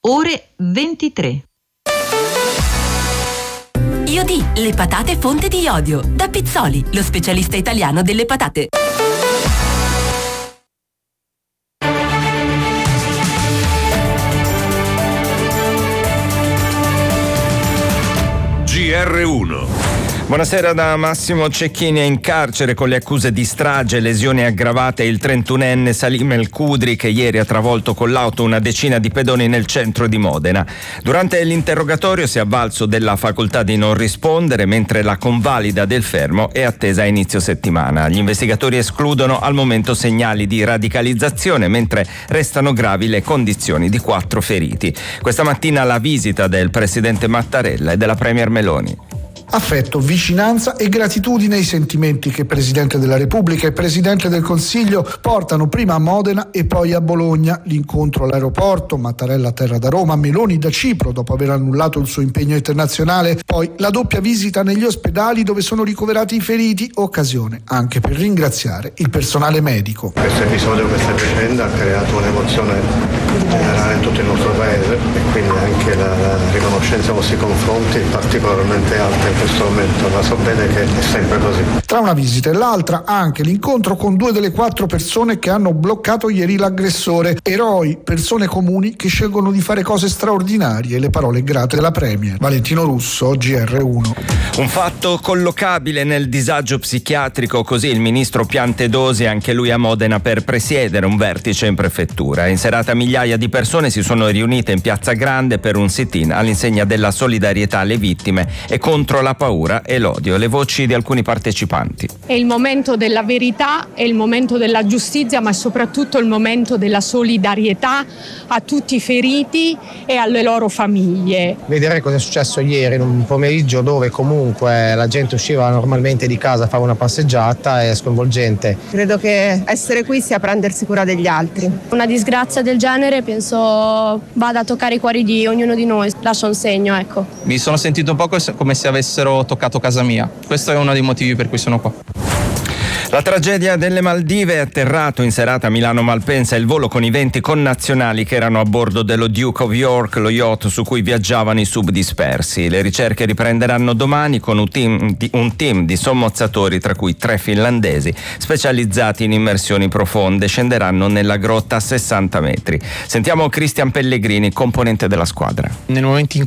ore 23. Iodi, le patate fonte di iodio. Da Pizzoli, lo specialista italiano delle patate. GR1. Buonasera da Massimo Cecchini. È in carcere con le accuse di strage e lesioni aggravate il 31enne Salim El Kudri, che ieri ha travolto con l'auto una decina di pedoni nel centro di Modena. Durante l'interrogatorio si è avvalso della facoltà di non rispondere, mentre la convalida del fermo è attesa a inizio settimana. Gli investigatori escludono al momento segnali di radicalizzazione, mentre restano gravi le condizioni di 4 feriti. Questa mattina la visita del presidente Mattarella e della premier Meloni. Affetto, vicinanza e gratitudine ai sentimenti che Presidente della Repubblica e Presidente del Consiglio portano prima a Modena e poi a Bologna. L'incontro all'aeroporto, Mattarella a terra da Roma, Meloni da Cipro dopo aver annullato il suo impegno internazionale, poi la doppia visita negli ospedali dove sono ricoverati i feriti, occasione anche per ringraziare il personale medico. Questo episodio, questa vicenda ha creato un'emozione generale in tutto il nostro paese e quindi anche la riconoscenza nei vostri confronti è particolarmente alta in questo momento, ma so bene che è sempre così. Tra una visita e l'altra anche l'incontro con 2 delle 4 persone che hanno bloccato ieri l'aggressore. Eroi, persone comuni che scelgono di fare cose straordinarie. Le parole grate della premier. Valentino Russo, GR1. Un fatto collocabile nel disagio psichiatrico, così il ministro Piantedosi, anche lui a Modena per presiedere un vertice in prefettura. In serata migliaia di persone si sono riunite in Piazza Grande per un sit-in all'insegna della solidarietà alle vittime e contro la paura e l'odio. Le voci di alcuni partecipanti. È il momento della verità, è il momento della giustizia, ma è soprattutto il momento della solidarietà a tutti i feriti e alle loro famiglie. Vedere cosa è successo ieri in un pomeriggio dove comunque la gente usciva normalmente di casa a fare una passeggiata è sconvolgente. Credo che essere qui sia prendersi cura degli altri. Una disgrazia del genere penso vada a toccare i cuori di ognuno di noi, lascia un segno, ecco. Mi sono sentito un po' come se avessero toccato casa mia. Questo è uno dei motivi per cui sono qua. La tragedia delle Maldive. È atterrato in serata a Milano Malpensa il volo con i 20 connazionali che erano a bordo dello Duke of York, lo yacht su cui viaggiavano i subdispersi. Le ricerche riprenderanno domani con un team di sommozzatori, tra cui 3 finlandesi specializzati in immersioni profonde. Scenderanno nella grotta a 60 metri. Sentiamo Cristian Pellegrini, componente della squadra. Nel momento in